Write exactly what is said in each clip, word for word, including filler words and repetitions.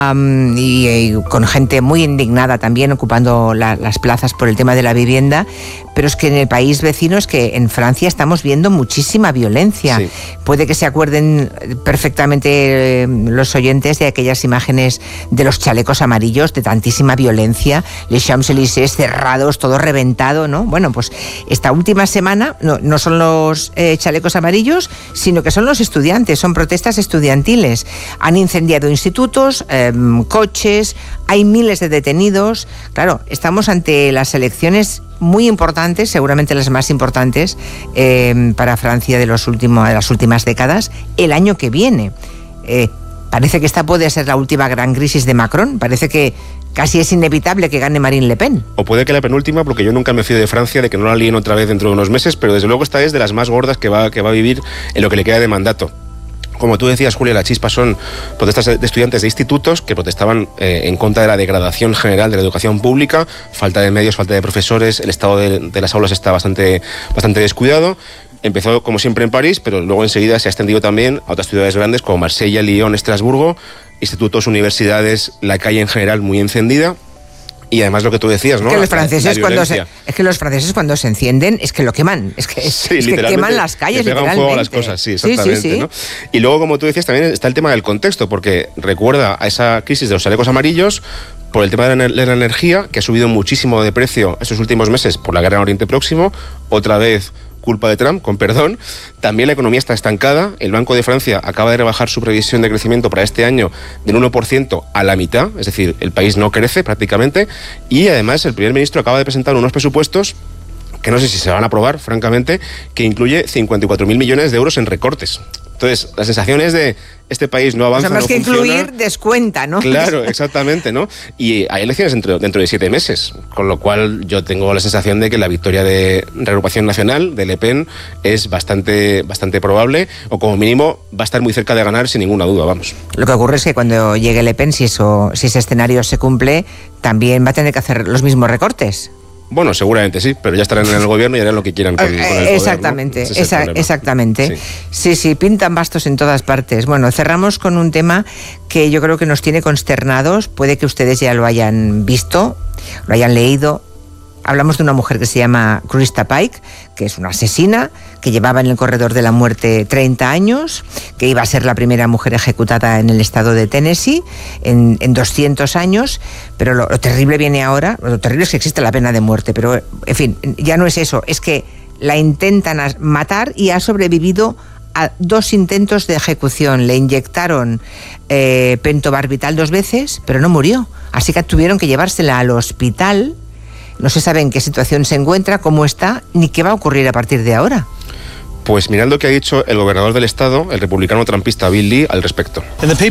Um, y, y con gente muy indignada también ocupando la, las plazas por el tema de la vivienda, pero es que en el país vecino, es que en Francia estamos viendo muchísima violencia. Sí. Puede que se acuerden perfectamente eh, los oyentes de aquellas imágenes de los chalecos amarillos, de tantísima violencia, les Champs-Élysées cerrados, todo reventado, ¿no? Bueno, pues esta última semana no, no son los eh, chalecos amarillos, sino que son los estudiantes, son protestas estudiantiles. Han incendiado institutos, eh, coches, hay miles de detenidos. Claro, estamos ante las elecciones muy importantes, seguramente las más importantes eh, para Francia de, los últimos, de las últimas décadas, el año que viene. Eh, parece que esta puede ser la última gran crisis de Macron, parece que casi es inevitable que gane Marine Le Pen. O puede que la penúltima, porque yo nunca me fío de Francia, de que no la líen otra vez dentro de unos meses, pero desde luego esta es de las más gordas que va, que va a vivir en lo que le queda de mandato. Como tú decías, Julia, la chispa son protestas de estudiantes de institutos que protestaban eh, en contra de la degradación general de la educación pública, falta de medios, falta de profesores, el estado de, de las aulas está bastante, bastante descuidado. Empezó, como siempre, en París, pero luego enseguida se ha extendido también a otras ciudades grandes como Marsella, Lyon, Estrasburgo, institutos, universidades, la calle en general muy encendida. Y además lo que tú decías, ¿no? Es que los franceses, cuando se, es que los franceses cuando se encienden es que lo queman, es que, sí, es que queman las calles, le pegan fuego a las cosas, sí, exactamente, sí, sí, sí. ¿no? Y luego, como tú decías, también está el tema del contexto, porque recuerda a esa crisis de los chalecos amarillos por el tema de la, de la energía, que ha subido muchísimo de precio estos últimos meses por la guerra en Oriente Próximo, otra vez culpa de Trump, con perdón. También la economía está estancada. El Banco de Francia acaba de rebajar su previsión de crecimiento para este año del uno por ciento a la mitad, es decir, el país no crece prácticamente, y además el primer ministro acaba de presentar unos presupuestos que no sé si se van a aprobar, francamente, que incluye cincuenta y cuatro mil millones de euros en recortes. Entonces, la sensación es de este país no avanza, o sea, más no que funciona. Incluir descuenta, ¿no? Claro, exactamente, ¿no? Y hay elecciones dentro, dentro de siete meses, con lo cual yo tengo la sensación de que la victoria de Reagrupación Nacional, de Le Pen, es bastante, bastante probable, o como mínimo va a estar muy cerca de ganar sin ninguna duda, vamos. Lo que ocurre es que cuando llegue Le Pen, si, eso, si ese escenario se cumple, también va a tener que hacer los mismos recortes. Bueno, seguramente sí, pero ya estarán en el gobierno y harán lo que quieran con, con el poder, exactamente, ¿no? es esa, exactamente. Sí. sí, sí, pintan bastos en todas partes. Bueno, cerramos con un tema que yo creo que nos tiene consternados. Puede que ustedes ya lo hayan visto, lo hayan leído. Hablamos de una mujer que se llama Krista Pike, que es una asesina, que llevaba en el corredor de la muerte treinta años, que iba a ser la primera mujer ejecutada en el estado de Tennessee en, en doscientos años, pero lo, lo terrible viene ahora, lo terrible es que existe la pena de muerte, pero en fin, ya no es eso, es que la intentan matar y ha sobrevivido a dos intentos de ejecución. Le inyectaron eh, pentobarbital dos veces, pero no murió, así que tuvieron que llevársela al hospital. No se sabe en qué situación se encuentra, cómo está, ni qué va a ocurrir a partir de ahora. Pues mirad lo que ha dicho el gobernador del estado, el republicano trampista Bill Lee, al respecto.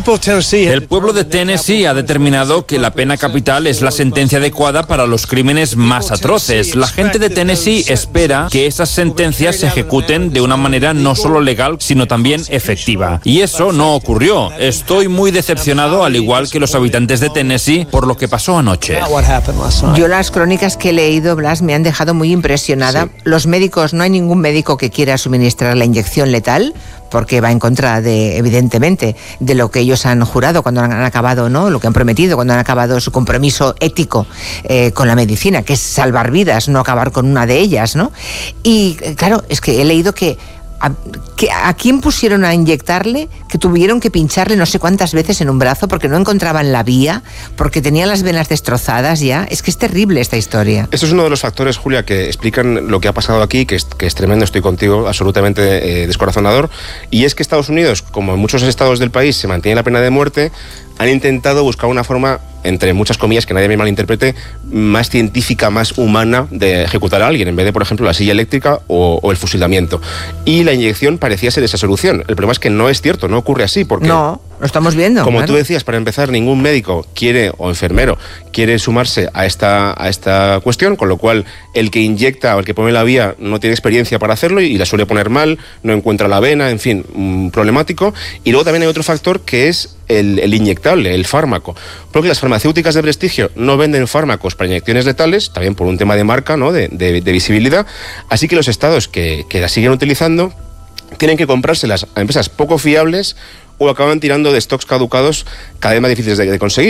El pueblo de Tennessee ha determinado que la pena capital es la sentencia adecuada para los crímenes más atroces. La gente de Tennessee espera que esas sentencias se ejecuten de una manera no solo legal, sino también efectiva. Y eso no ocurrió. Estoy muy decepcionado, al igual que los habitantes de Tennessee, por lo que pasó anoche. Yo las crónicas que he leído, Blas, me han dejado muy impresionada. Sí. Los médicos, no hay ningún médico que quiera suministrar la inyección letal, porque va en contra de, evidentemente, de lo que ellos han jurado cuando han acabado, ¿no? Lo que han prometido cuando han acabado su compromiso ético eh, con la medicina, que es salvar vidas, no acabar con una de ellas, ¿no? Y claro, es que he leído que A, que ¿a quién pusieron a inyectarle? Que tuvieron que pincharle no sé cuántas veces en un brazo porque no encontraban la vía, porque tenían las venas destrozadas ya. Es que es terrible esta historia. Esto es uno de los factores, Julia, que explican lo que ha pasado aquí, que es, que es tremendo, estoy contigo, absolutamente eh, descorazonador. Y es que Estados Unidos, como en muchos estados del país se mantiene la pena de muerte, han intentado buscar una forma, entre muchas comillas, que nadie me malinterprete, más científica, más humana de ejecutar a alguien, en vez de, por ejemplo, la silla eléctrica o, o el fusilamiento. Y la inyección parecía ser esa solución. El problema es que no es cierto, no ocurre así, porque... No, lo estamos viendo. Como claro. tú decías, para empezar, ningún médico quiere, o enfermero, quiere sumarse a esta, a esta cuestión, con lo cual el que inyecta o el que pone la vía no tiene experiencia para hacerlo y la suele poner mal, no encuentra la vena, en fin, mmm, problemático. Y luego también hay otro factor que es el, el inyectable, el fármaco. Porque las farmacéuticas de prestigio no venden fármacos para inyecciones letales, también por un tema de marca, ¿no? de, de, de visibilidad. Así que los estados que, que las siguen utilizando tienen que comprárselas a empresas poco fiables o acaban tirando de stocks caducados cada vez más difíciles de, de conseguir.